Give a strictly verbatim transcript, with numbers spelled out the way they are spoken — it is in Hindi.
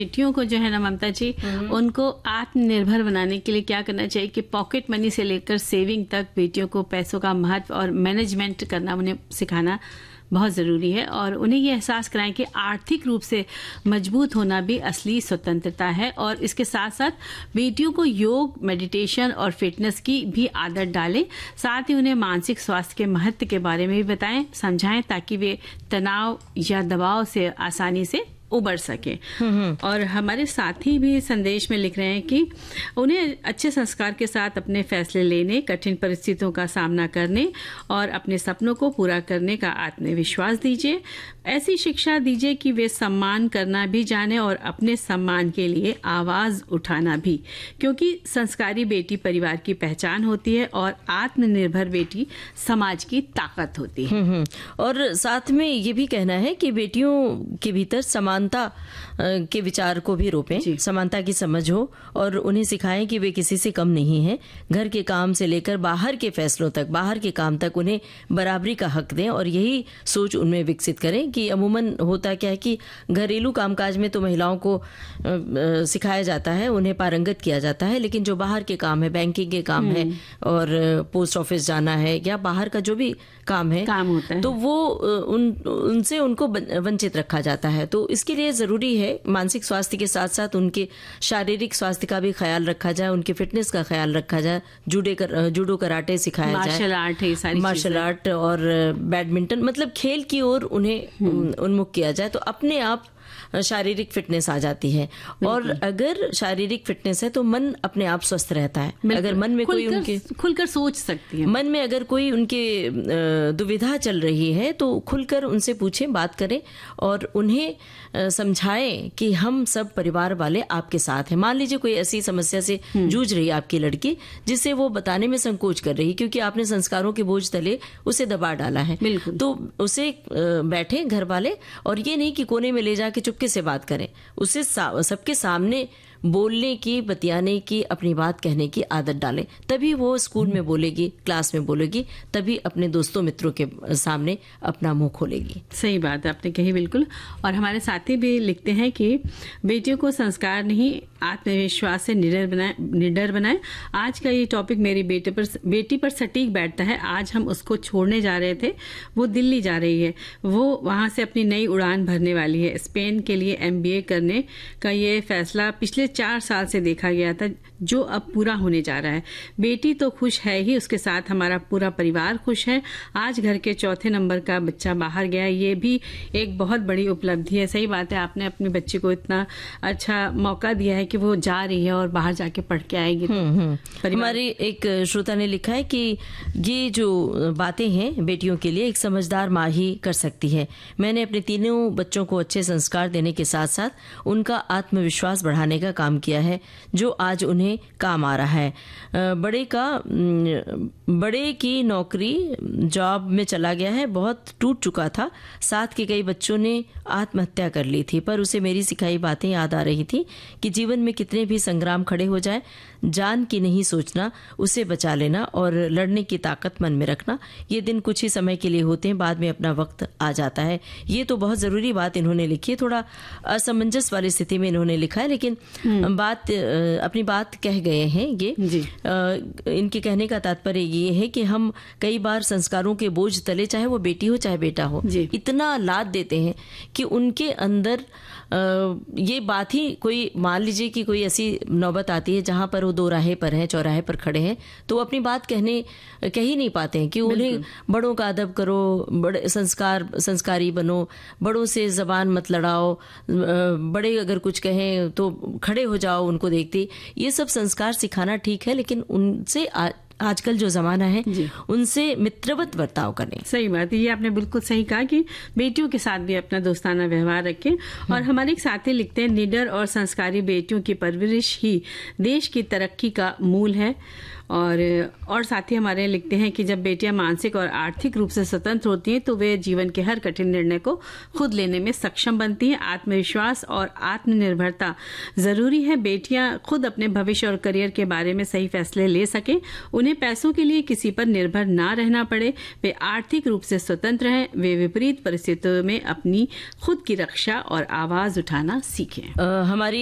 बेटियों को जो है ना ममता जी, उनको आत्मनिर्भर बनाने के लिए क्या करना चाहिए कि पॉकेट मनी से लेकर सेविंग तक बेटियों को पैसों का महत्व और मैनेजमेंट करना उन्हें सिखाना बहुत ज़रूरी है और उन्हें ये एहसास कराएं कि आर्थिक रूप से मजबूत होना भी असली स्वतंत्रता है। और इसके साथ साथ बेटियों को योग, मेडिटेशन और फिटनेस की भी आदत डालें। साथ ही उन्हें मानसिक स्वास्थ्य के महत्व के बारे में भी बताएं, समझाएं ताकि वे तनाव या दबाव से आसानी से उबर सके। और हमारे साथी भी संदेश में लिख रहे हैं कि उन्हें अच्छे संस्कार के साथ अपने फैसले लेने, कठिन परिस्थितियों का सामना करने और अपने सपनों को पूरा करने का आत्मविश्वास दीजिए। ऐसी शिक्षा दीजिए कि वे सम्मान करना भी जाने और अपने सम्मान के लिए आवाज उठाना भी, क्योंकि संस्कारी बेटी परिवार की पहचान होती है और आत्मनिर्भर बेटी समाज की ताकत होती है। और साथ में ये भी कहना है कि बेटियों के भीतर समान समानता के विचार को भी रोपें, समानता की समझ हो और उन्हें सिखाएं कि वे किसी से कम नहीं हैं। घर के काम से लेकर बाहर के फैसलों तक, बाहर के काम तक उन्हें बराबरी का हक दें और यही सोच उनमें विकसित करें कि अमूमन होता क्या है कि घरेलू कामकाज में तो महिलाओं को सिखाया जाता है, उन्हें पारंगत किया जाता है, लेकिन जो बाहर के काम है, बैंकिंग के काम है और पोस्ट ऑफिस जाना है या बाहर का जो भी काम है, काम होता है, तो वो उन उनसे उनको वंचित रखा जाता है। तो इसके लिए जरूरी है मानसिक स्वास्थ्य के साथ साथ उनके शारीरिक स्वास्थ्य का भी ख्याल रखा जाए, उनके फिटनेस का ख्याल रखा जाए, जूडे कर, जूडो कराटे सिखाया जाए, मार्शल आर्ट है, सारी मार्शल आर्ट और बैडमिंटन, मतलब खेल की ओर उन्हें उन्मुख किया जाए तो अपने आप शारीरिक फिटनेस आ जाती है। और अगर शारीरिक फिटनेस है तो मन अपने आप स्वस्थ रहता है। अगर मन में कोई उनके खुलकर सोच सकती है, मन में अगर कोई उनके दुविधा चल रही है तो खुलकर उनसे पूछें, बात करें और उन्हें समझाएं कि हम सब परिवार वाले आपके साथ हैं। मान लीजिए कोई ऐसी समस्या से जूझ रही है आपकी लड़की जिसे वो बताने में संकोच कर रही है क्योंकि आपने संस्कारों के बोझ तले उसे दबा डाला है, तो उसे बैठे घर वाले और ये नहीं कि कोने में ले जाके चुपके से बात करें, उसे सा, सबके सामने बोलने की, बतियाने की, अपनी बात कहने की आदत डालें। तभी वो स्कूल में बोलेगी, क्लास में बोलेगी, तभी अपने दोस्तों मित्रों के सामने अपना मुंह खोलेगी। सही बात आपने कही, बिल्कुल। और हमारे साथी भी लिखते हैं कि बेटियों को संस्कार नहीं आत्मविश्वास से निडर बनाए निडर बनाए आज का ये टॉपिक मेरी बेटे पर बेटी पर सटीक बैठता है। आज हम उसको छोड़ने जा रहे थे, वो दिल्ली जा रही है, वो वहां से अपनी नई उड़ान भरने वाली है। स्पेन के लिए एमबीए करने का ये फैसला पिछले चार साल से देखा गया था, जो अब पूरा होने जा रहा है। बेटी तो खुश है ही, उसके साथ हमारा पूरा परिवार खुश है। आज घर के चौथे नंबर का बच्चा बाहर गया, ये भी एक बहुत बड़ी उपलब्धि है। सही बात है, आपने अपने बच्चे को इतना अच्छा मौका दिया है कि वो जा रही है और बाहर जाके पढ़ के आएगी। तो हमारी एक श्रोता ने लिखा है कि ये जो बातें हैं बेटियों के लिए एक समझदार माँ ही कर सकती है। मैंने अपने तीनों बच्चों को अच्छे संस्कार देने के साथ साथ उनका आत्मविश्वास बढ़ाने का काम किया है, जो आज उन्हें काम आ रहा है। बड़े का बड़े की नौकरी जॉब में चला गया है, बहुत टूट चुका था। साथ के कई बच्चों ने आत्महत्या कर ली थी, पर उसे मेरी सिखाई बातें याद आ रही थी कि जीवन में कितने भी संग्राम खड़े हो जाए, जान की नहीं सोचना, उसे बचा लेना और लड़ने की ताकत मन में रखना। ये दिन कुछ ही समय के लिए होते हैं, बाद में अपना वक्त आ जाता है। ये तो बहुत जरूरी बात इन्होंने लिखी है, थोड़ा असमंजस वाली स्थिति में इन्होंने लिखा है, लेकिन बात अपनी बात कह गए हैं। ये आ, इनके कहने का तात्पर्य ये है कि हम कई बार संस्कारों के बोझ तले, चाहे वो बेटी हो चाहे बेटा हो, इतना लाद देते हैं कि उनके अंदर आ, ये बात ही, कोई मान लीजिए कि कोई ऐसी नौबत आती है जहां पर वो दो राहे पर हैं, चौराहे पर खड़े हैं, तो वो अपनी बात कहने कह ही नहीं पाते हैं कि उन्हें बड़ों का अदब करो, बड़े संस्कार संस्कारी बनो, बड़ों से जबान मत लड़ाओ, बड़े अगर कुछ कहें तो खड़े हो जाओ उनको देखते। ये सब संस्कार सिखाना ठीक है, लेकिन उनसे आ, आजकल जो जमाना है उनसे मित्रवत बर्ताव करें। सही बात है, ये आपने बिल्कुल सही कहा कि बेटियों के साथ भी अपना दोस्ताना व्यवहार रखें। और हमारे एक साथी लिखते हैं, निडर और संस्कारी बेटियों की परवरिश ही देश की तरक्की का मूल है और और साथ ही हमारे लिखते हैं कि जब बेटियां मानसिक और आर्थिक रूप से स्वतंत्र होती हैं तो वे जीवन के हर कठिन निर्णय को खुद लेने में सक्षम बनती हैं। आत्मविश्वास और आत्मनिर्भरता जरूरी है। बेटियां खुद अपने भविष्य और करियर के बारे में सही फैसले ले सकें, उन्हें पैसों के लिए किसी पर निर्भर ना रहना पड़े, वे आर्थिक रूप से स्वतंत्र हैं, वे विपरीत परिस्थितियों में अपनी खुद की रक्षा और आवाज उठाना सीखें। हमारी